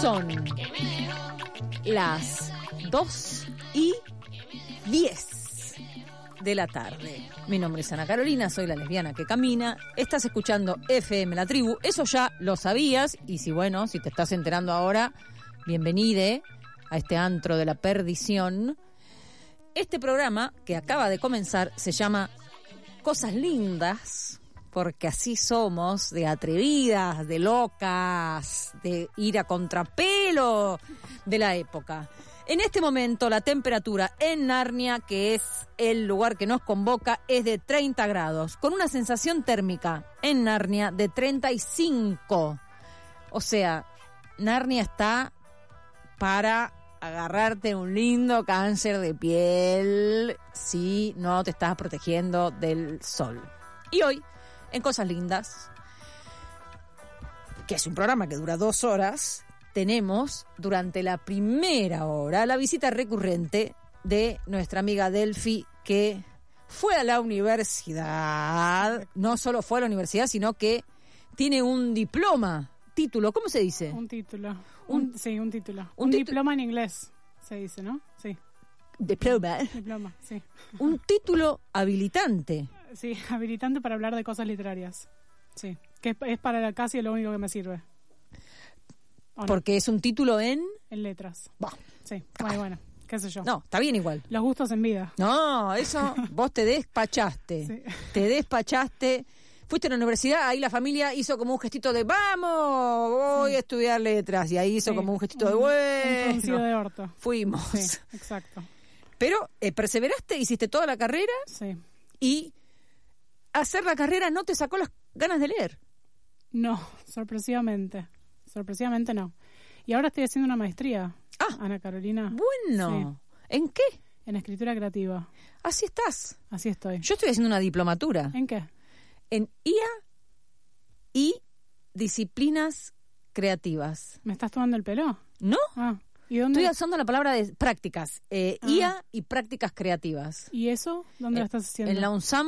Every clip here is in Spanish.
Son las 2:10 de la tarde. Mi nombre es Ana Carolina, soy la lesbiana que camina. Estás escuchando FM La Tribu. Eso ya lo sabías. Y si te estás enterando ahora, bienvenide a este antro de la perdición. Este programa que acaba de comenzar se llama Cosas Lindas, porque así somos, de atrevidas, de locas, de ir a contrapelo de la época. En este momento la temperatura en Narnia, que es el lugar que nos convoca, es de 30 grados, con una sensación térmica en Narnia de 35. O sea, Narnia está para agarrarte un lindo cáncer de piel si no te estás protegiendo del sol. Y hoy, en Cosas Lindas, que es un programa que dura 2 horas, tenemos durante la primera hora la visita recurrente de nuestra amiga Delphi, que fue a la universidad. No solo fue a la universidad, sino que tiene un título, ¿cómo se dice? Un título. Un título. Un diploma en inglés, se dice, ¿no? Sí. Diploma, sí. Un título habilitante. Sí, habilitante para hablar de cosas literarias. Sí, que es para casi lo único que me sirve. Porque es un título en letras. Bah. Sí, bueno, qué sé yo. No, está bien igual. Los gustos en vida. No, eso, vos te despachaste. Sí. Te despachaste. Fuiste a la universidad, ahí la familia hizo como un gestito de ¡vamos! Voy a estudiar letras. Y ahí hizo como un gestito de ¡bueno! Un fruncido de orto. Fuimos. Sí, exacto. Pero perseveraste, hiciste toda la carrera. Sí. Y hacer la carrera no te sacó las ganas de leer. No, sorpresivamente. Sorpresivamente no. Y ahora estoy haciendo una maestría, Ana Carolina. Bueno. Sí. ¿En qué? En escritura creativa. Así estás. Así estoy. Yo estoy haciendo una diplomatura. ¿En qué? En IA y disciplinas creativas. ¿Me estás tomando el pelo? ¿No? ¿Y dónde? Estoy usando la palabra de prácticas. IA y prácticas creativas. ¿Y eso? ¿Dónde lo estás haciendo? En la UNSAM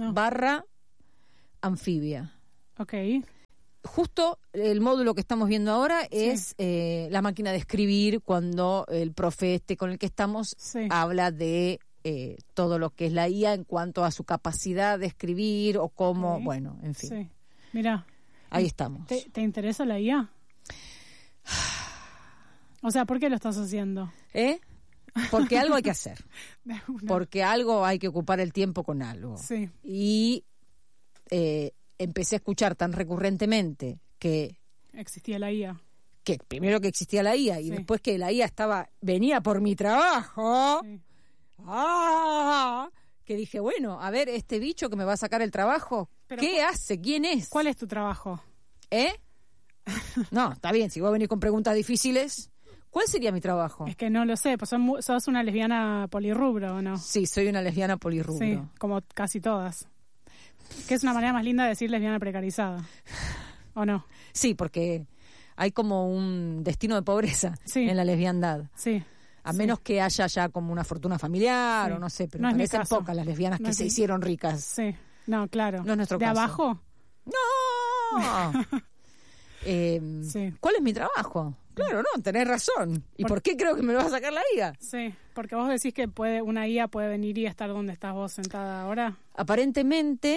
/Anfibia. Ok. Justo el módulo que estamos viendo ahora es la máquina de escribir, cuando el profe con el que estamos habla de todo lo que es la IA en cuanto a su capacidad de escribir o cómo, bueno, en fin. Sí. Mira, ahí estamos. ¿Te interesa la IA? O sea, ¿por qué lo estás haciendo? Porque algo hay que hacer. Porque algo hay que ocupar el tiempo con algo. Sí. Y empecé a escuchar tan recurrentemente que existía la IA. Que primero que existía la IA y después que la IA venía por mi trabajo. Sí. Que dije, bueno, a ver, este bicho que me va a sacar el trabajo, ¿qué hace? ¿Quién es? ¿Cuál es tu trabajo? No, está bien, si vos venís con preguntas difíciles, ¿cuál sería mi trabajo? Es que no lo sé, pues sos una lesbiana polirrubro, ¿o no? Sí, soy una lesbiana polirrubro. Sí, como casi todas. Que es una manera más linda de decir lesbiana precarizada, ¿o no? Sí, porque hay como un destino de pobreza en la lesbiandad. Sí. A menos que haya ya como una fortuna familiar o no sé, pero parecen pocas las lesbianas que se hicieron ricas. Sí, no, claro. No es nuestro caso. ¿De abajo? ¡No! ¿Cuál es mi trabajo? Claro, no, tenés razón. ¿Y por qué creo que me lo va a sacar la IA? Sí, porque vos decís que una IA puede venir y estar donde estás vos sentada ahora. Aparentemente,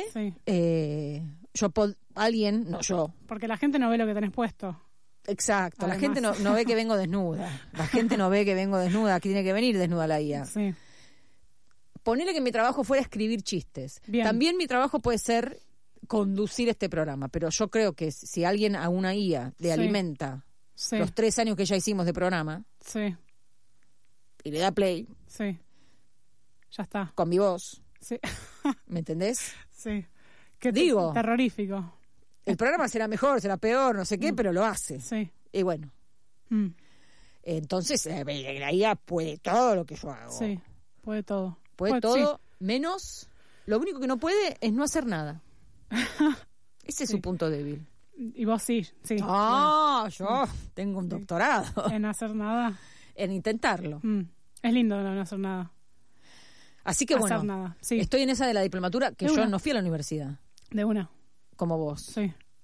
alguien, no yo. Porque la gente no ve lo que tenés puesto. Exacto, además. La gente no ve que vengo desnuda. La gente no ve que vengo desnuda, que tiene que venir desnuda la IA. Sí. Ponele que mi trabajo fuera escribir chistes. Bien. También mi trabajo puede ser conducir este programa, pero yo creo que si alguien a una IA le alimenta los 3 años que ya hicimos de programa y le da play, ya está. Con mi voz, sí. ¿Me entendés? Sí. Digo, terrorífico. El programa será mejor, será peor, no sé qué, pero lo hace. Sí. Y bueno. Entonces, la IA puede todo lo que yo hago. Sí, puede todo. Puede todo, menos... Lo único que no puede es no hacer nada. Ese es su punto débil. Y vos sí. Yo tengo un doctorado. ¿En hacer nada? En intentarlo. Es lindo no hacer nada. Así que hacer nada. Sí. Estoy en esa de la diplomatura, que yo no fui a la universidad. De una. Como vos. Sí.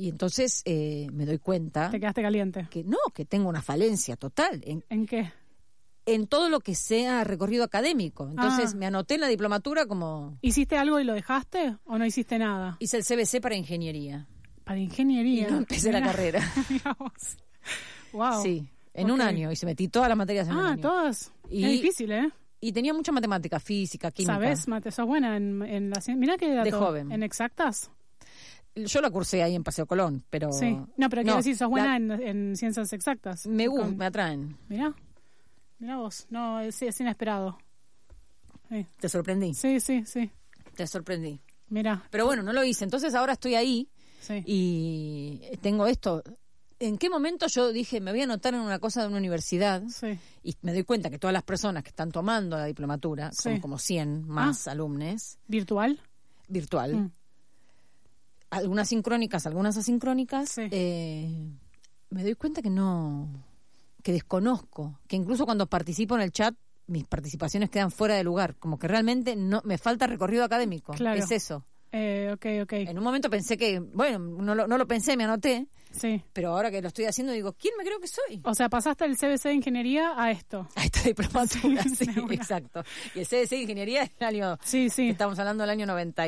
Y entonces me doy cuenta... ¿Te quedaste caliente? Que tengo una falencia total. ¿En qué? En todo lo que sea recorrido académico. Entonces me anoté en la diplomatura como... ¿Hiciste algo y lo dejaste o no hiciste nada? Hice el CBC para ingeniería. ¿Para ingeniería? Y no empecé la carrera. Mira vos. Wow. Sí, en un año. Y se metí todas las materias en un año. Todas. Es difícil, ¿eh? Y tenía mucha matemática, física, química. ¿Sabes, Mate? Sos buena en la ciencia. Mirá qué dato. De joven. ¿En exactas? Yo la cursé ahí en Paseo Colón, pero... Sí. No, pero quiero decir, sos buena en ciencias exactas. Me atraen. Mirá vos. No, es inesperado. Sí. ¿Te sorprendí? Sí. Te sorprendí. Mirá. Pero bueno, no lo hice. Entonces ahora estoy ahí y tengo esto. ¿En qué momento yo dije, me voy a anotar en una cosa de una universidad? Sí. Y me doy cuenta que todas las personas que están tomando la diplomatura, son como 100 más alumnos. ¿Virtual? Virtual. Algunas sincrónicas, algunas asincrónicas. Sí. Me doy cuenta que desconozco, que incluso cuando participo en el chat, mis participaciones quedan fuera de lugar, como que realmente me falta recorrido académico. Claro. Es eso. Ok. En un momento pensé que, bueno, no lo pensé, me anoté, sí. Pero ahora que lo estoy haciendo digo, ¿quién me creo que soy? O sea, pasaste del CBC de Ingeniería a esto. A esta diplomatura, sí, exacto. Y el CBC de Ingeniería es el año, estamos hablando del año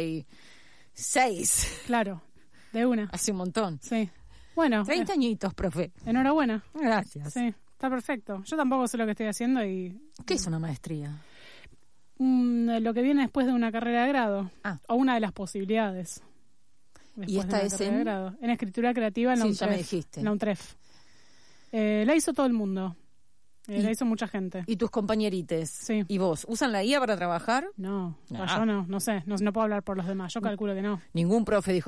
96. Claro, de una. Hace un montón. Sí. Bueno. 30 añitos, profe. Enhorabuena. Gracias. Sí, está perfecto. Yo tampoco sé lo que estoy haciendo y... ¿Qué es una maestría? Lo que viene después de una carrera de grado. O una de las posibilidades. ¿Y esta es en escritura creativa en la UNTREF. Sí, ya me dijiste. En la UNTREF. La hizo todo el mundo. La hizo mucha gente. ¿Y tus compañerites? Sí. ¿Y vos? ¿Usan la IA para trabajar? No, yo no sé. No puedo hablar por los demás. Yo calculo que no. Ningún profe dijo,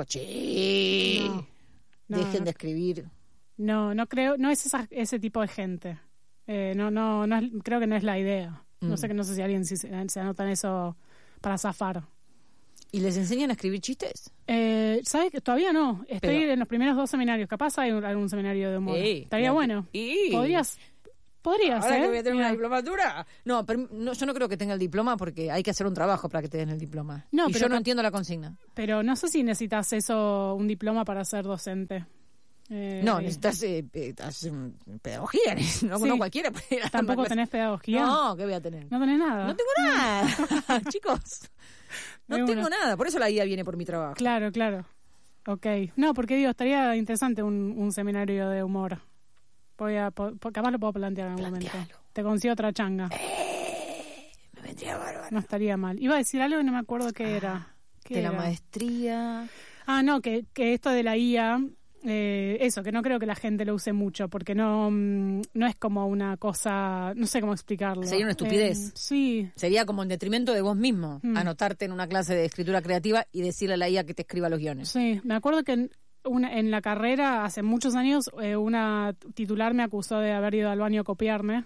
dejen de escribir. No creo. No es ese tipo de gente. Creo que no es la idea. No sé si alguien se anotan eso para zafar. ¿Y les enseñan a escribir chistes? ¿Sabes que todavía no? Estoy en los primeros 2 seminarios. Capaz hay algún seminario de humor. Estaría bueno. Podrías, ¿Ahora que voy a tener una diplomatura? No, yo no creo que tenga el diploma porque hay que hacer un trabajo para que te den el diploma. Pero yo no entiendo la consigna. Pero no sé si necesitas un diploma para ser docente. Necesitas pedagogía, no cualquiera puede ir a ¿Tampoco tenés pedagogía? No, ¿qué voy a tener? No tenés nada. No tengo nada, chicos. No tengo nada, por eso la guía viene por mi trabajo. Claro. Ok. No, porque estaría interesante un seminario de humor. Capaz lo puedo plantear en algún momento. Te consigo otra changa. Me vendría bárbaro. No estaría mal. Iba a decir algo y no me acuerdo qué era. ¿Qué era? La maestría. No, que esto de la IA... eso, que no creo que la gente lo use mucho, porque no es como una cosa, no sé cómo explicarlo. Sería una estupidez. Sí. Sería como en detrimento de vos mismo, anotarte en una clase de escritura creativa y decirle a la IA que te escriba los guiones. Sí, me acuerdo que en la carrera, hace muchos años, una titular me acusó de haber ido al baño a copiarme.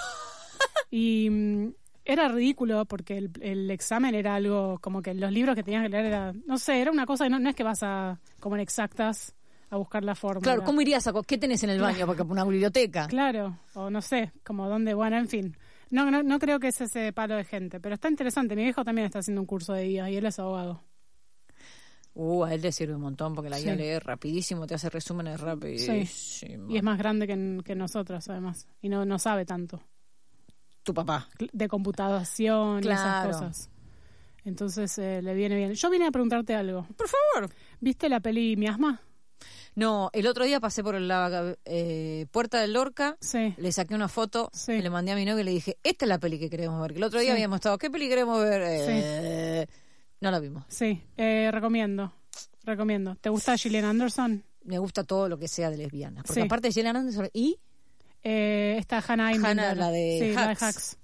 Y... era ridículo porque el examen era algo como que los libros que tenías que leer era una cosa, no es que vas como en exactas a buscar la fórmula. Claro, ¿cómo irías qué tenés en el baño? Porque una biblioteca. Claro, o no sé, como dónde, bueno, en fin. No creo que es ese palo de gente, pero está interesante. Mi viejo también está haciendo un curso de IA y él es abogado. A él le sirve un montón porque la IA lee rapidísimo, te hace resúmenes rapidísimo. Sí. Y es más grande que nosotros, además, y no sabe tanto. Tu papá. De computación y esas cosas. Entonces le viene bien. Yo vine a preguntarte algo. Por favor. ¿Viste la peli Miasma? No, el otro día pasé por la Puerta del Lorca, le saqué una foto, le mandé a mi novio y le dije, esta es la peli que queremos ver. Que el otro día habíamos estado, ¿qué peli queremos ver? No la vimos. Sí, recomiendo. ¿Te gusta Gillian Anderson? Me gusta todo lo que sea de lesbianas. Porque aparte de Gillian Anderson, ¿y? Está Hannah Arendt, la de Hacks.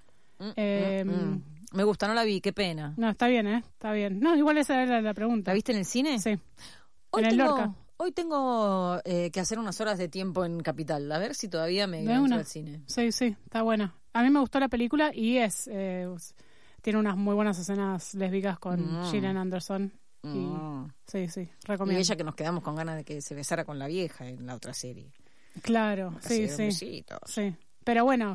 Me gusta, no la vi, qué pena. No, está bien, está bien. No, igual esa era la pregunta. ¿La viste en el cine? Sí. En el Lorca. Hoy tengo que hacer unas horas de tiempo en Capital. A ver si todavía me entro al cine. Sí, está buena. A mí me gustó la película y tiene unas muy buenas escenas lésbicas con Gillian Anderson. Sí, recomiendo. Y ella que nos quedamos con ganas de que se besara con la vieja en la otra serie. Claro, sí. Pero bueno,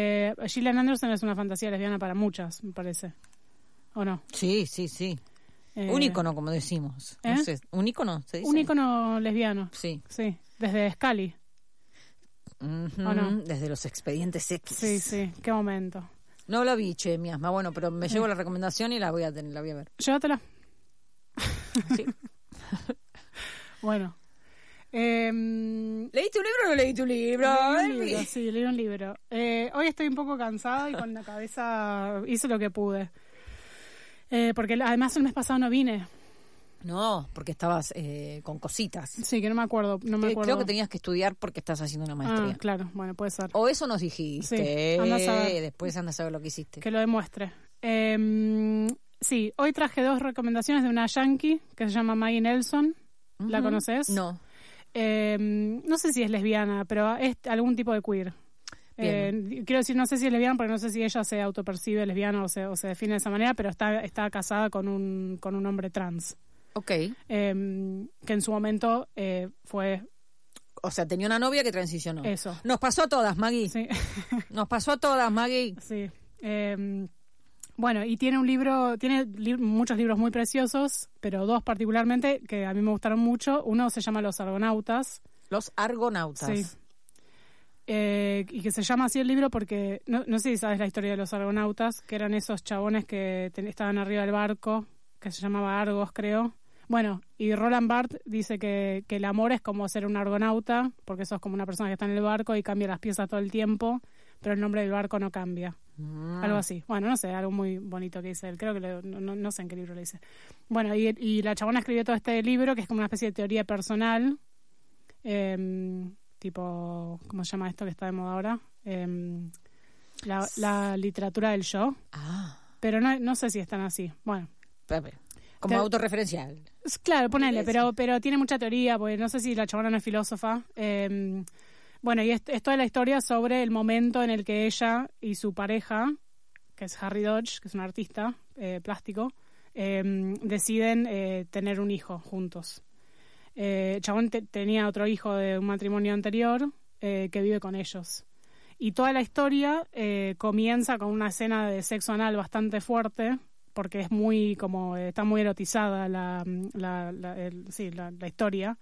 Gillian Anderson es una fantasía lesbiana para muchas, me parece. ¿O no? Sí. Un ícono, como decimos. No sé, ¿un ícono se dice? Un ícono lesbiano. Sí. Sí, desde Scully. Uh-huh. ¿O no? Desde los Expedientes X. Sí, sí, qué momento. No la vi, che, miasma. Bueno, pero me llevo la recomendación y la voy a ver. Llévatela. Sí. Bueno. ¿Leíste un libro o no leíste un libro? Sí, leí un libro. Hoy estoy un poco cansada y con la cabeza hice lo que pude. Porque además el mes pasado no vine. No, porque estabas con cositas. Sí, que no me acuerdo. Creo que tenías que estudiar porque estás haciendo una maestría. Ah, claro, bueno, puede ser. O eso nos dijiste. Sí, andás a ver. Después andas a ver lo que hiciste. Que lo demuestre. Sí, hoy traje 2 recomendaciones de una yankee que se llama Maggie Nelson. ¿La conoces? No. No sé si es lesbiana, pero es algún tipo de queer. Quiero decir, no sé si es lesbiana porque no sé si ella se autopercibe lesbiana o se define de esa manera, pero está casada con un hombre trans. Ok. Que en su momento fue... O sea, tenía una novia que transicionó. Eso. Nos pasó a todas, Maggie. Sí. Nos pasó a todas, Maggie. Sí. Bueno, y tiene muchos libros muy preciosos, pero 2 particularmente que a mí me gustaron mucho. Uno se llama Los Argonautas. Los Argonautas. Sí. Y que se llama así el libro porque, no sé si sabes la historia de los Argonautas, que eran esos chabones que estaban arriba del barco, que se llamaba Argos, creo. Bueno, y Roland Barthes dice que el amor es como ser un argonauta, porque sos como una persona que está en el barco y cambia las piezas todo el tiempo, pero el nombre del barco no cambia. Algo así. Bueno, no sé, algo muy bonito que dice él. Creo que no sé en qué libro lo dice. Bueno, y la chabona escribió todo este libro, que es como una especie de teoría personal, tipo, ¿cómo se llama esto que está de moda ahora? La literatura del yo. Pero no sé si están así. Bueno. Como autorreferencial. Claro, ponele, pero tiene mucha teoría, porque no sé si la chabona no es filósofa. Bueno, y es toda la historia sobre el momento en el que ella y su pareja, que es Harry Dodge, que es un artista plástico, deciden tener un hijo juntos. Chabón tenía otro hijo de un matrimonio anterior que vive con ellos. Y toda la historia comienza con una escena de sexo anal bastante fuerte, porque es muy como está muy erotizada la historia.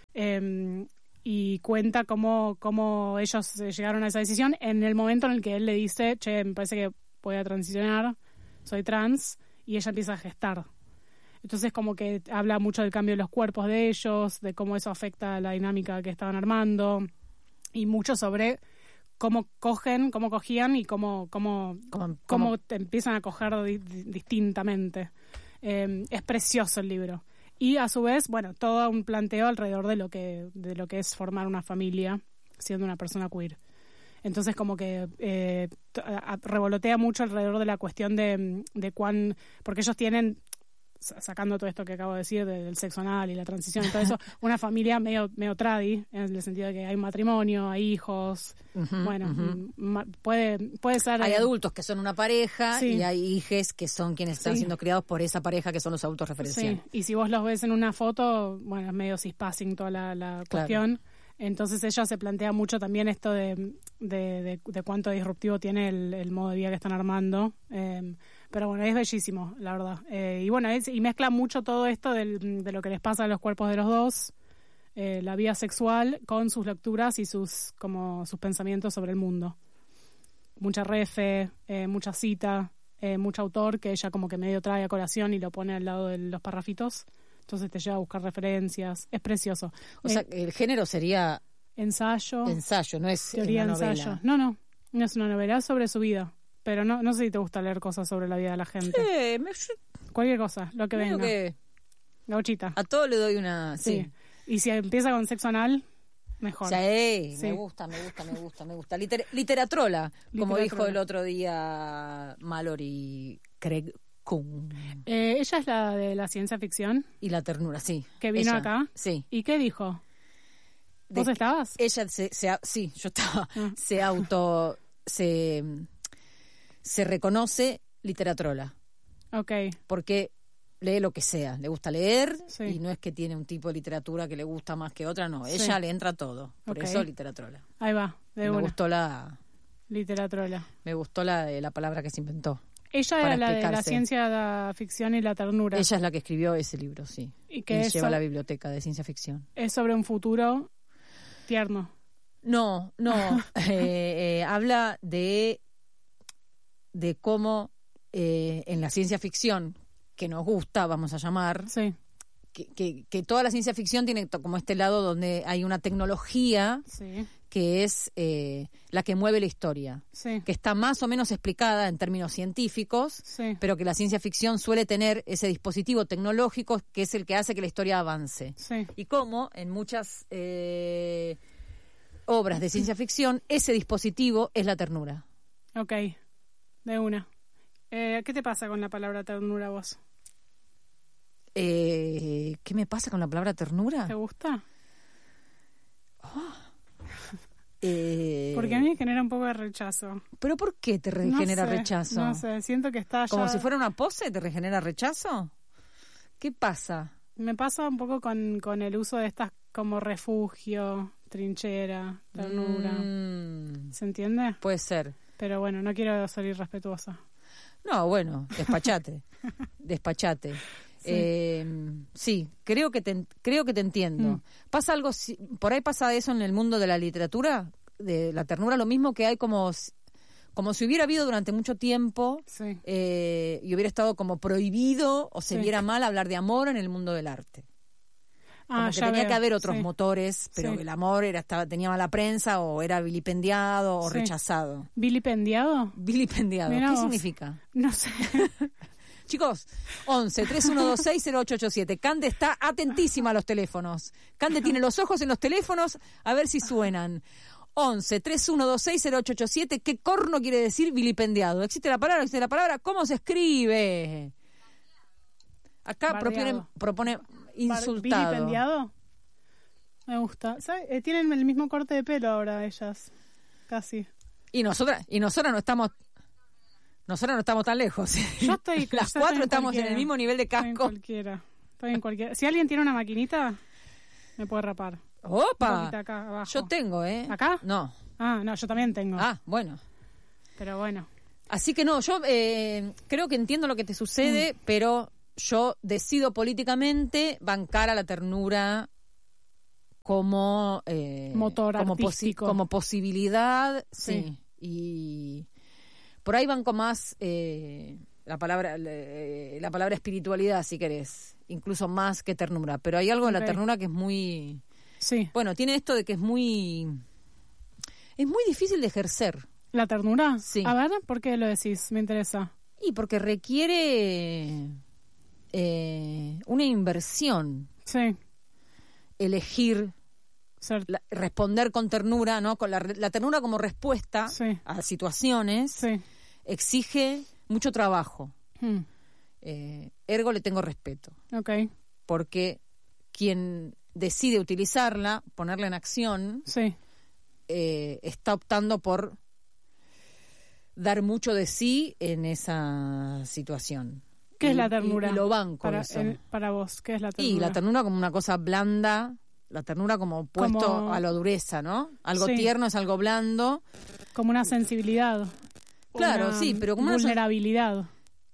Y cuenta cómo ellos llegaron a esa decisión en el momento en el que él le dice, che, me parece que voy a transicionar, soy trans, y ella empieza a gestar. Entonces como que habla mucho del cambio de los cuerpos de ellos, de cómo eso afecta a la dinámica que estaban armando, y mucho sobre cómo cogían y cómo te empiezan a coger distintamente. Es precioso el libro. Y a su vez, bueno, todo un planteo alrededor de lo que es formar una familia siendo una persona queer. Entonces como que revolotea mucho alrededor de la cuestión de porque ellos tienen, sacando todo esto que acabo de decir del sexo anal y la transición y todo eso, una familia medio tradi, en el sentido de que hay un matrimonio, hay hijos, puede ser... Hay adultos que son una pareja sí. y hay hijes que son quienes están siendo criados por esa pareja que son los autorreferenciales. Sí, y si vos los ves en una foto, bueno, es medio cispassing toda la cuestión. Entonces ella se plantea mucho también esto de cuánto disruptivo tiene el modo de vida que están armando. Pero bueno, es bellísimo, la verdad. Y bueno, y mezcla mucho todo esto de lo que les pasa a los cuerpos de los dos, la vida sexual, con sus lecturas y sus pensamientos sobre el mundo. Mucha refe, mucha cita, mucho autor que ella como que medio trae a colación y lo pone al lado de los parrafitos. Entonces te lleva a buscar referencias. Es precioso. O sea, el género sería... Ensayo. Ensayo, no es teoría una novela. Ensayo. No es una novela, es sobre su vida. Pero no sé si te gusta leer cosas sobre la vida de la gente. Cualquier cosa, lo que venga. Gauchita. A todo le doy una... Sí. Y si empieza con sexo anal, mejor. Sí. Me gusta. Literatrola, como dijo el otro día Mallory Craig Kuhn. Ella es la de la ciencia ficción. Y la ternura, sí. Que vino acá. Sí. ¿Y qué dijo? ¿Vos estabas? Ella sí, yo estaba. Se reconoce literatrola. Ok. Porque lee lo que sea. Le gusta leer sí. Y no es que tiene un tipo de literatura que le gusta más que otra, no. Ella le entra todo. Por eso literatrola. Ahí va, Me gustó la... Literatrola. Me gustó la palabra que se inventó. Ella para era la de la explicarse. ciencia, la ficción y la ternura. Ella es la que escribió ese libro, sí. Y que lleva a la biblioteca de ciencia ficción. es sobre un futuro tierno. No. Habla de cómo en la ciencia ficción, que nos gusta, vamos a llamar, Sí, que toda la ciencia ficción tiene como este lado donde hay una tecnología sí, que es la que mueve la historia, sí, que está más o menos explicada en términos científicos, sí, pero que la ciencia ficción suele tener ese dispositivo tecnológico que es el que hace que la historia avance. sí. Y como en muchas obras de ciencia ficción, ese dispositivo es la ternura. Ok, de una. ¿Qué te pasa con la palabra ternura vos? ¿Qué me pasa con la palabra ternura? ¿Te gusta? Porque Porque a mí me genera un poco de rechazo. ¿Pero por qué te regenera No sé, rechazo? No sé, siento que está ¿Como ya... si fuera una pose te regenera rechazo? ¿Qué pasa? Me pasa un poco con el uso de estas como refugio, trinchera, ternura. ¿Se entiende? Puede ser. Pero bueno, no quiero ser irrespetuosa. No, bueno, despachate. Sí, creo que te entiendo. ¿Pasa algo, por ahí pasa eso en el mundo de la literatura, de la ternura, lo mismo que hay como si hubiera habido durante mucho tiempo Sí. y hubiera estado como prohibido o se Sí. viera mal hablar de amor en el mundo del arte? Como que ya tenía veo. que haber otros Sí. motores, pero Sí. el amor tenía mala prensa o era vilipendiado o Sí. rechazado. ¿Vilipendiado? Vilipendiado, Mirá ¿qué vos. significa? No sé. Chicos, 11-3126-0887. Cande está atentísima a los teléfonos. Cande tiene los ojos en los teléfonos a ver si suenan. 11-3126-0887. ¿Qué corno quiere decir vilipendiado? ¿Existe la palabra? ¿Cómo se escribe? Acá Bardeado. propone insultado. ¿Vilipendiado? Me gusta. ¿Sabes? Tienen el mismo corte de pelo ahora ellas. Casi. Y nosotras no estamos tan lejos. Yo estoy... Las yo cuatro estoy estamos en cualquiera. el mismo nivel de Estoy en casco. cualquiera. Si alguien tiene una maquinita, me puede rapar. Un ¡Opa! poquito acá abajo. Yo tengo, ¿eh? ¿Acá? No. Ah, no, yo también tengo. Bueno. Pero bueno. Así que no, yo creo que entiendo lo que te sucede, pero yo decido políticamente bancar a la ternura como Motor como artístico. como posibilidad, sí. Sí. Y por ahí banco más la palabra espiritualidad, si querés, incluso más que ternura. Pero hay algo en la Ok. ternura que es muy, Sí. bueno, tiene esto de que es muy difícil de ejercer. ¿La ternura? Sí. A ver, ¿por qué lo decís? Me interesa. Y porque requiere una inversión, Sí. elegir, Ser... responder con ternura, ¿no? Con la ternura como respuesta Sí. a situaciones, Sí. exige mucho trabajo. Mm. Ergo le tengo respeto, Ok. porque quien decide utilizarla, ponerla en acción, Sí. está optando por dar mucho de sí en esa situación. ¿Qué es Y- la ternura? Y lo banco para, eso. para vos, ¿qué es la ternura? Y la ternura como una cosa blanda, la ternura como opuesto Como- a la dureza, ¿no? Algo Sí. tierno es algo blando. Como una sensibilidad. Claro, Una sí, pero como una vulnerabilidad.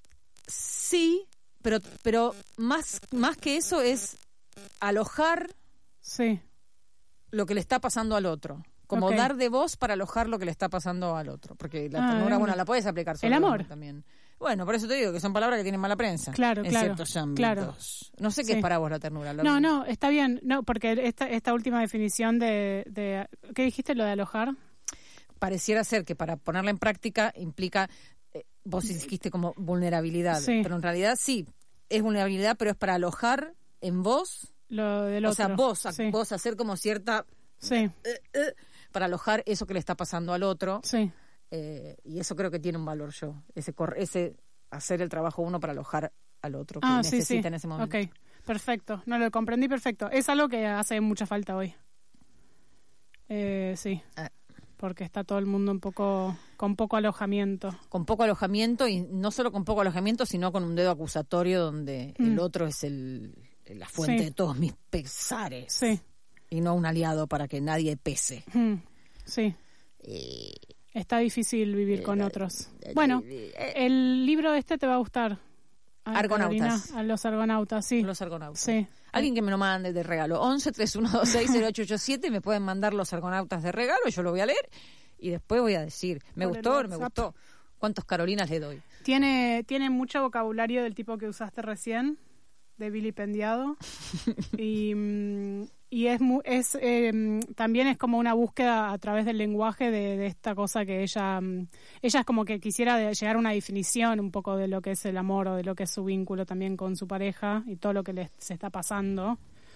Sí, pero más que eso es alojar Sí. lo que le está pasando al otro. Como Ok. dar de voz para alojar lo que le está pasando al otro. Porque la Ah, ternura, de bueno, una. la puedes aplicar sobre El amor. uno también. Bueno, por eso te digo que son palabras que tienen mala prensa. Claro, en claro, ciertos ámbitos. claro. No sé qué Sí. es para vos la ternura. No, está bien. No, porque esta última definición de... ¿Qué dijiste? Lo de alojar. Pareciera ser que para ponerla en práctica implica, vos dijiste como vulnerabilidad, Sí. pero en realidad sí, es vulnerabilidad, pero es para alojar en vos, Lo del otro. o sea, Sí. vos hacer como cierta, Sí, para alojar eso que le está pasando al otro, sí. y eso creo que tiene un valor ese hacer el trabajo uno para alojar al otro que Sí, necesita sí. en ese momento. Ok, perfecto. No, lo comprendí perfecto. Es algo que hace mucha falta hoy. Sí. Ah. Porque está todo el mundo con poco alojamiento. Con poco alojamiento, y no solo con poco alojamiento, sino con un dedo acusatorio donde el otro es la fuente Sí. de todos mis pesares. Sí. Y no un aliado para que nadie pese. Sí. Está difícil vivir con otros. Bueno, el libro este te va a gustar. Argonautas. A los Argonautas, sí. Los Argonautas. Sí. Alguien que me lo mande de regalo. 11-3126-0887. Me pueden mandar Los Argonautas de regalo. Yo lo voy a leer y después voy a decir, me gustó o no me gustó. ¿Cuántos Carolinas le doy? Tiene mucho vocabulario del tipo que usaste recién, de vilipendiado. Y también es como una búsqueda a través del lenguaje de esta cosa que ella es como que quisiera llegar a una definición un poco de lo que es el amor o de lo que es su vínculo también con su pareja y todo lo que se está pasando.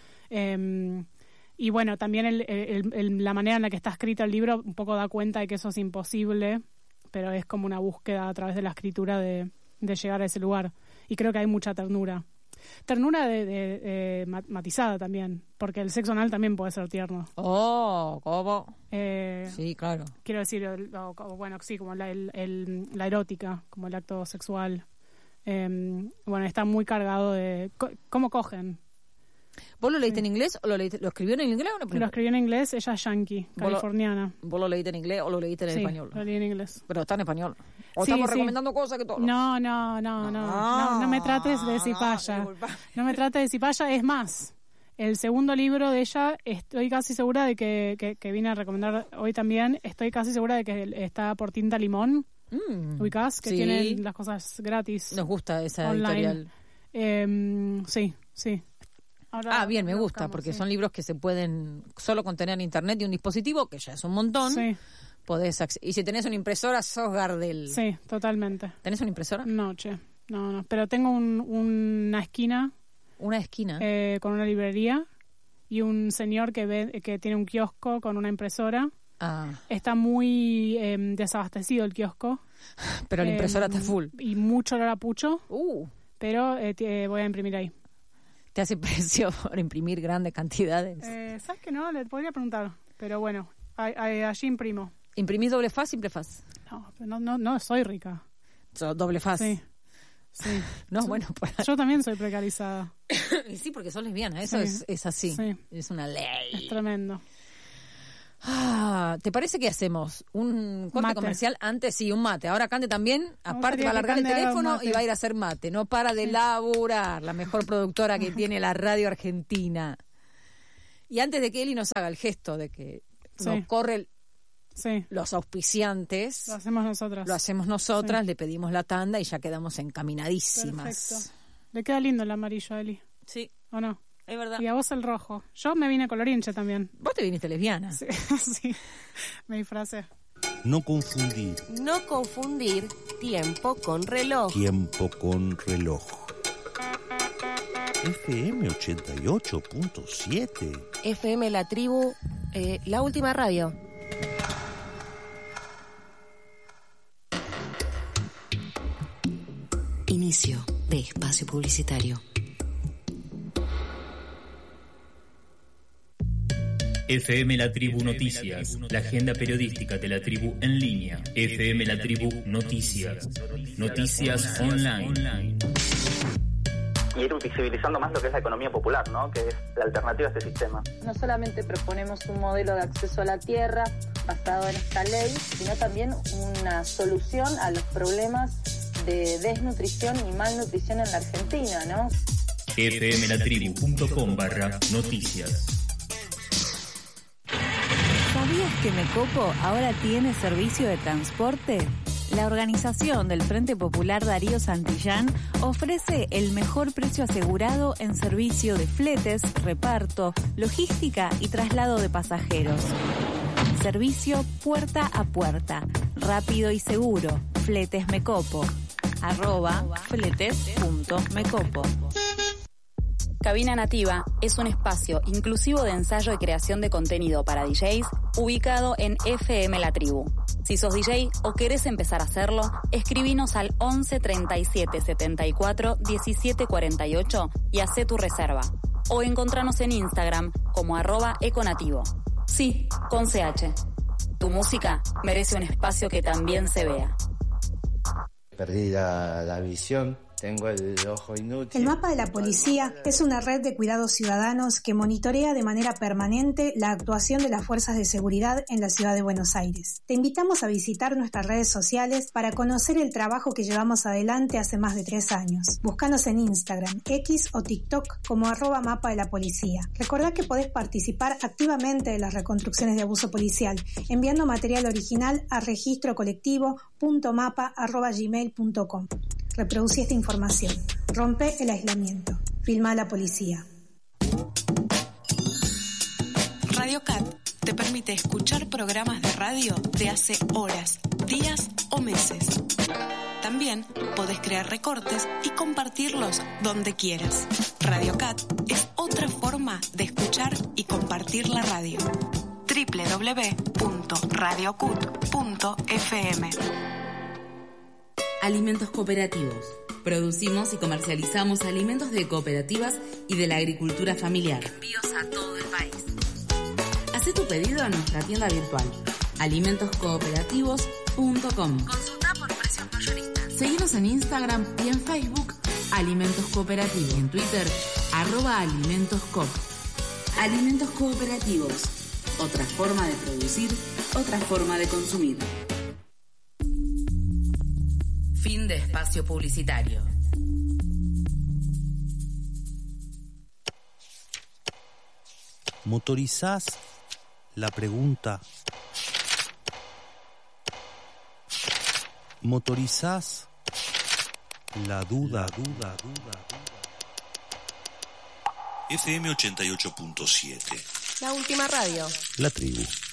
Y bueno, también la manera en la que está escrito el libro un poco da cuenta de que eso es imposible, pero es como una búsqueda a través de la escritura de llegar a ese lugar. Y creo que hay mucha ternura. Ternura matizada también, porque el sexo anal también puede ser tierno. Oh, ¿cómo? Sí, claro. Quiero decir, bueno, sí, como la erótica, como el acto sexual. Bueno, está muy cargado de cómo cogen. ¿Vos lo leíste en inglés o lo escribió en inglés o no? Lo escribió en inglés, ella es yankee, californiana. ¿Vos lo leíste en inglés o lo leíste en español? Lo leí en inglés. Pero está en español. ¿O estamos recomendando cosas que todos? No me trates de cipaya. No me trates de cipaya. Es más, el segundo libro de ella, estoy casi segura de que vine a recomendar hoy también, estoy casi segura de que está por Tinta Limón. ¿Ubicás? Que tienen las cosas gratis. Nos gusta esa online. Editorial. Sí. Ahora bien, me gusta, porque son libros que se pueden solo contener en internet y un dispositivo, que ya es un montón. Sí. Y si tenés una impresora, sos Gardel. Sí, totalmente. ¿Tenés una impresora? No, pero tengo una esquina. ¿Una esquina? Con una librería y un señor que tiene un kiosco con una impresora. Está muy desabastecido el kiosco. Pero la impresora está full. Y mucho olor a pucho. Pero voy a imprimir ahí. ¿Te hace precio por imprimir grandes cantidades? ¿Sabes que no? Le podría preguntar. Pero bueno, allí imprimo. ¿Imprimís doble faz, simple faz? No soy rica. Doble faz. Sí. Bueno, yo también soy precarizada. Y sí, porque sos lesbiana, eso es así. Sí. Es una ley. Es tremendo. ¿Te parece que hacemos un corte comercial antes? Sí, un mate. Ahora Cande también, aparte va a largar el teléfono y va a ir a hacer mate. No para de laburar, la mejor productora que tiene la radio argentina. Y antes de que Eli nos haga el gesto de que nos corre los auspiciantes, lo hacemos nosotras. Le pedimos la tanda y ya quedamos encaminadísimas. Perfecto. Le queda lindo el amarillo a Eli. Sí. ¿O no? Es verdad. Y a vos el rojo. Yo me vine colorinche también. Vos te viniste lesbiana. Sí. Me disfracé. No confundir. No confundir tiempo con reloj. Tiempo con reloj. FM 88.7. FM La Tribu, la última radio. Inicio de espacio publicitario. FM La Tribu Noticias, la agenda periodística de la tribu en línea. FM La Tribu Noticias, noticias online. Y ir visibilizando más lo que es la economía popular, ¿no? Que es la alternativa a este sistema. No solamente proponemos un modelo de acceso a la tierra basado en esta ley, sino también una solución a los problemas de desnutrición y malnutrición en la Argentina, ¿no? fmlatribu.com/noticias. ¿Sabías que Mecopo ahora tiene servicio de transporte? La organización del Frente Popular Darío Santillán ofrece el mejor precio asegurado en servicio de fletes, reparto, logística y traslado de pasajeros. Servicio puerta a puerta, rápido y seguro. Fletes Mecopo. @fletes.mecopo. Cabina Nativa es un espacio inclusivo de ensayo y creación de contenido para DJs ubicado en FM La Tribu. Si sos DJ o querés empezar a hacerlo, escribinos al 11 37 74 17 48 y hacé tu reserva. O encontranos en Instagram como @econativo. Sí, con CH. Tu música merece un espacio que también se vea. Perdí la visión, Tengo el ojo inútil. El mapa de la policía es una red de cuidados ciudadanos que monitorea de manera permanente la actuación de las fuerzas de seguridad en la ciudad de Buenos Aires. Te invitamos a visitar nuestras redes sociales para conocer el trabajo que llevamos adelante hace más de 3 años. Búscanos en Instagram, X o TikTok como @mapa de la policía. Recordá que podés participar activamente de las reconstrucciones de abuso policial enviando material original a registrocolectivo.mapa@gmail.com. Reproducí esta información. Rompe el aislamiento. Filma a la policía. Radio Cat te permite escuchar programas de radio de hace horas, días o meses. También podés crear recortes y compartirlos donde quieras. Radio Cat es otra forma de escuchar y compartir la radio. www.radiocut.fm. Alimentos Cooperativos. Producimos y comercializamos alimentos de cooperativas y de la agricultura familiar. Envíos a todo el país. Haz tu pedido a nuestra tienda virtual, alimentoscooperativos.com. Consulta por precios mayoristas. Seguinos en Instagram y en Facebook, Alimentos Cooperativos. Y en Twitter, @alimentoscoop. Alimentos Cooperativos. Otra forma de producir, otra forma de consumir. Fin de espacio publicitario. ¿Motorizás? La pregunta. ¿Motorizás? La duda. FM 88.7. La última radio. La tribu.